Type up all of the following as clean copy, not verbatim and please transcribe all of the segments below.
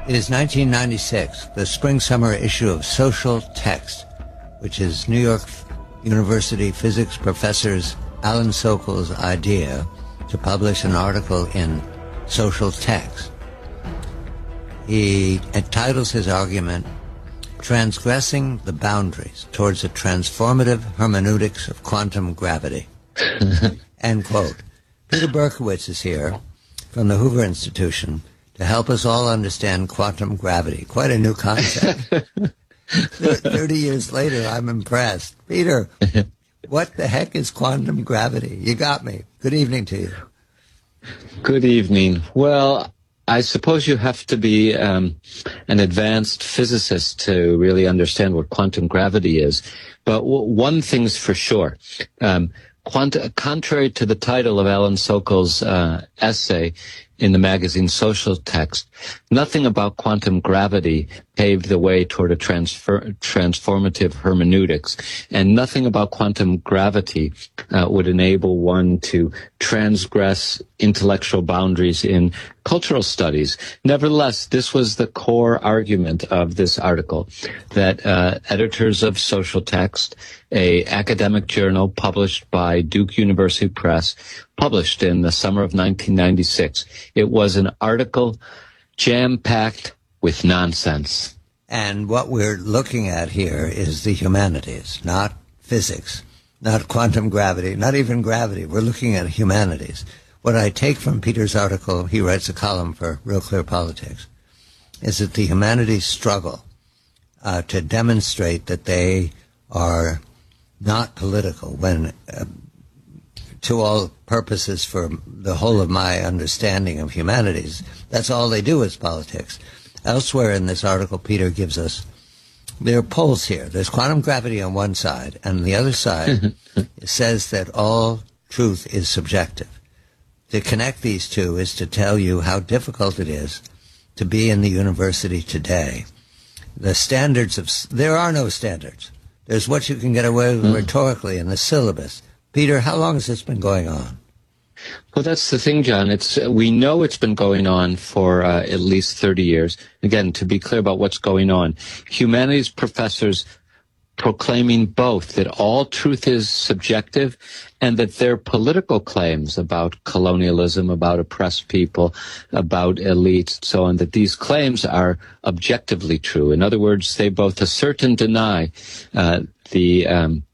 It is 1996, the spring-summer issue of Social Text, which is New York University physics professors Alan Sokal's idea to publish an article in Social Text. He entitles his argument, Transgressing the Boundaries Towards a Transformative Hermeneutics of Quantum Gravity. End quote. Peter Berkowitz is here from the Hoover Institution to help us all understand quantum gravity. Quite a new concept. 30 years later, I'm impressed. Peter, what the heck is quantum gravity? You got me. Good evening to you. Good evening. Well, I suppose you have to be an advanced physicist to really understand what quantum gravity is. But one thing's for sure. Contrary to the title of Alan Sokal's essay in the magazine Social Text, nothing about quantum gravity paved the way toward a transformative hermeneutics, and nothing about quantum gravity would enable one to transgress intellectual boundaries in cultural studies. Nevertheless, this was the core argument of this article, that editors of Social Text, a academic journal published by Duke University Press, published in the summer of 1996. It was an article jam-packed with nonsense. And what we're looking at here is the humanities, not physics, not quantum gravity, not even gravity. We're looking at humanities. What I take from Peter's article, he writes a column for Real Clear Politics, is that the humanities struggle to demonstrate that they are not political when, to all purposes for the whole of my understanding of humanities, that's all they do is politics. Elsewhere in this article, Peter gives us, there are poles here. There's quantum gravity on one side, and on the other side, it says that all truth is subjective. To connect these two is to tell you how difficult it is to be in the university today. The standards there are no standards. There's what you can get away with rhetorically in the syllabus. Peter, how long has this been going on? Well, that's the thing, John. We know it's been going on for at least 30 years. Again, to be clear about what's going on, humanities professors proclaiming both that all truth is subjective and that their political claims about colonialism, about oppressed people, about elites, and so on, that these claims are objectively true. In other words, they both assert and deny the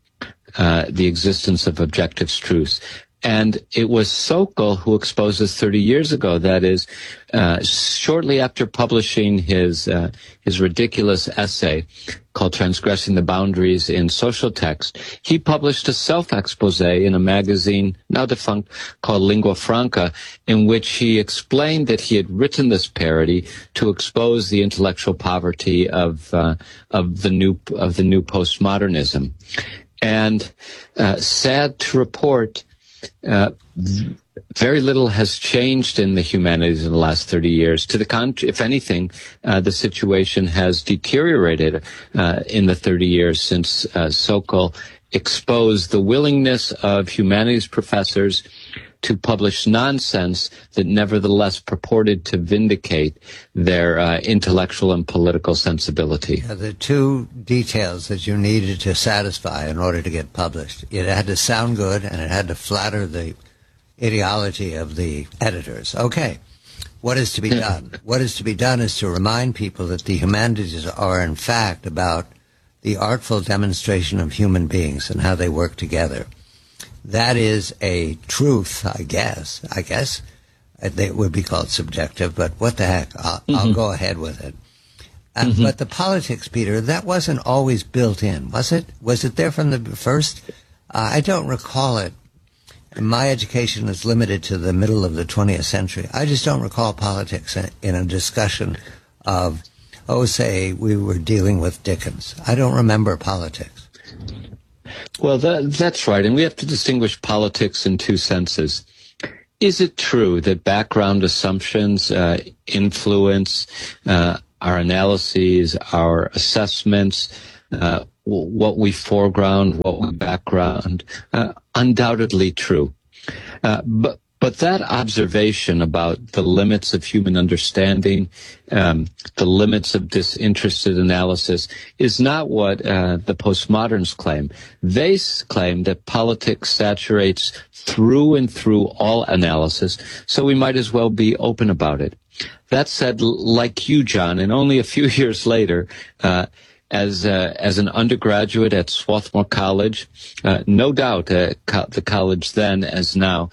existence of objective truths. And it was Sokal who exposed this 30 years ago. That is, shortly after publishing his ridiculous essay called Transgressing the Boundaries in Social Text, he published a self-expose in a magazine now defunct called Lingua Franca, in which he explained that he had written this parody to expose the intellectual poverty of the new postmodernism. And sad to report, very little has changed in the humanities in the last 30 years. To the contrary, if anything, the situation has deteriorated in the 30 years since Sokal exposed the willingness of humanities professors to publish nonsense that nevertheless purported to vindicate their intellectual and political sensibility. The two details that you needed to satisfy in order to get published, it had to sound good and it had to flatter the ideology of the editors. Okay, what is to be done? What is to be done is to remind people that the humanities are in fact about the artful demonstration of human beings and how they work together. That is a truth, I guess. It would be called subjective, but what the heck? I'll go ahead with it. But the politics, Peter, that wasn't always built in, was it? Was it there from the first? I don't recall it. My education is limited to the middle of the 20th century. I just don't recall politics in a discussion of, say, we were dealing with Dickens. I don't remember politics. Well, that's right, and we have to distinguish politics in two senses. Is it true that background assumptions influence our analyses, our assessments, what we foreground, what we background? Undoubtedly true. But But that observation about the limits of human understanding, the limits of disinterested analysis, is not what the postmoderns claim. They claim that politics saturates through and through all analysis, so we might as well be open about it. That said, like you, John, and only a few years later, as an undergraduate at Swarthmore College, no doubt the college then as now,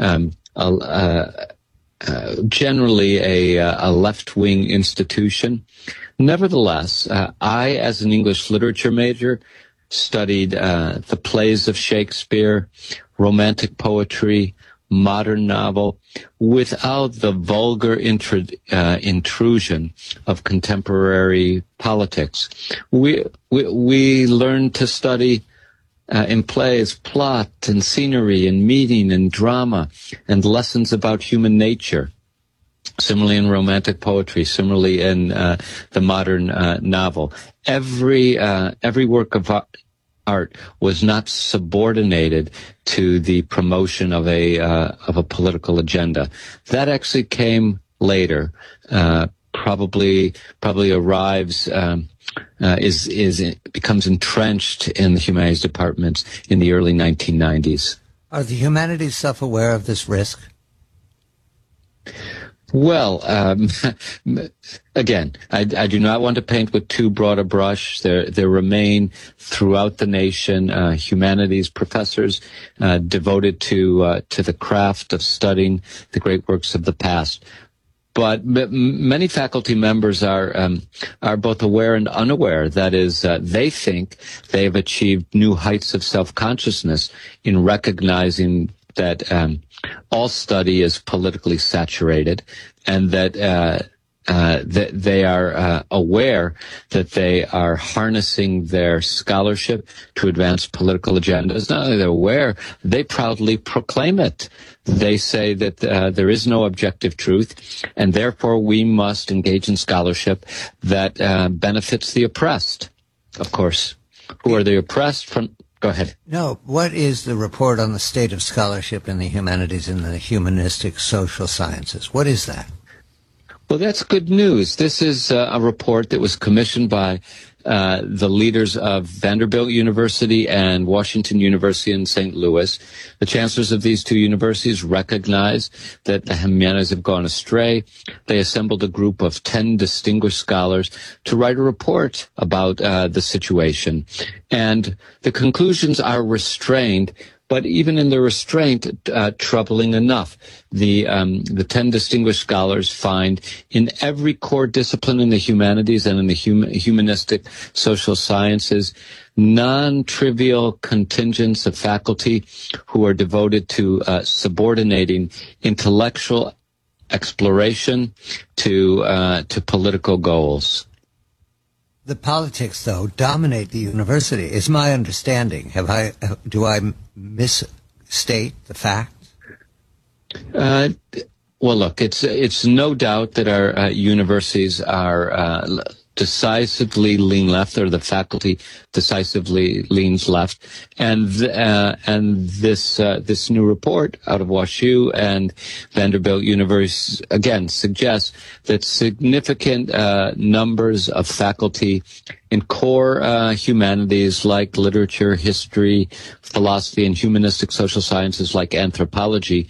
generally a left-wing institution. Nevertheless, I, as an English literature major, studied the plays of Shakespeare, romantic poetry, modern novel, without the vulgar intrusion of contemporary politics. We learned to study in plays plot and scenery and meaning and drama and lessons about human nature. Similarly in romantic poetry, similarly in the modern novel. Every work of art was not subordinated to the promotion of a political agenda. That actually came later. Probably arrives becomes entrenched in the humanities departments in the early 1990s. Are the humanities self-aware of this risk? Well, again, I do not want to paint with too broad a brush. There remain throughout the nation humanities professors devoted to the craft of studying the great works of the past. But many faculty members are both aware and unaware. That is, they think they have achieved new heights of self-consciousness in recognizing that all study is politically saturated, and that they are aware that they are harnessing their scholarship to advance political agendas. Not only they're aware, they proudly proclaim it. They say that there is no objective truth, and therefore we must engage in scholarship that benefits the oppressed. Of course, who are the oppressed? Go ahead. No, what is the report on the state of scholarship in the humanities and the humanistic social sciences? What is that? Well, that's good news. This is a report that was commissioned by the leaders of Vanderbilt University and Washington University in St. Louis. The chancellors of these two universities recognize that the humanities have gone astray. They assembled a group of 10 distinguished scholars to write a report about the situation. And the conclusions are restrained, but even in the restraint, troubling enough. The 10 distinguished scholars find in every core discipline in the humanities and in the humanistic social sciences, non-trivial contingents of faculty who are devoted to subordinating intellectual exploration to political goals. The politics, though, dominate the university, is my understanding. Do I misstate the facts? Well, look, it's no doubt that our universities are decisively lean left, or the faculty decisively leans left, and this new report out of WashU and Vanderbilt University again suggests that significant numbers of faculty in core humanities like literature, history, philosophy, and humanistic social sciences like anthropology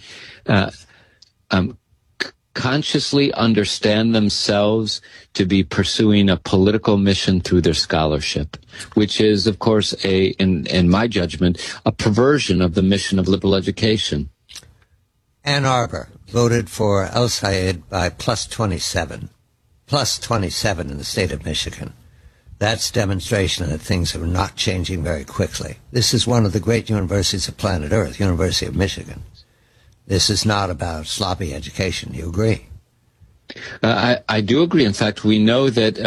consciously understand themselves to be pursuing a political mission through their scholarship, which is, of course, in my judgment, a perversion of the mission of liberal education. Ann Arbor voted for El-Sayed by plus 27 in the state of Michigan. That's demonstration that things are not changing very quickly. This is one of the great universities of planet Earth, University of Michigan. This is not about sloppy education. You agree? I do agree. In fact, we know that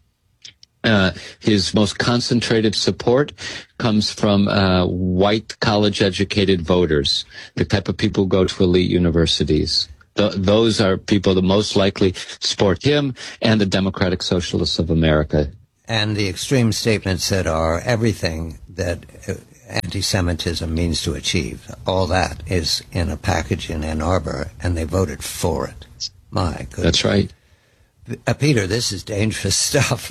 his most concentrated support comes from white college-educated voters, the type of people who go to elite universities. Those are people that most likely support him and the Democratic Socialists of America. And the extreme statements that are everything that anti-Semitism means to achieve. All that is in a package in Ann Arbor, and they voted for it. My goodness. That's right. Peter, this is dangerous stuff.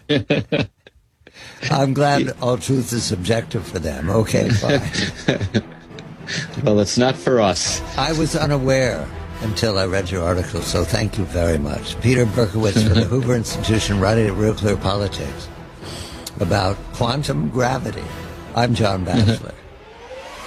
I'm glad all truth is subjective for them. Okay, fine. Well, it's not for us. I was unaware until I read your article, so thank you very much. Peter Berkowitz from the Hoover Institution, writing at Real Clear Politics about quantum gravity. I'm John Batchelor.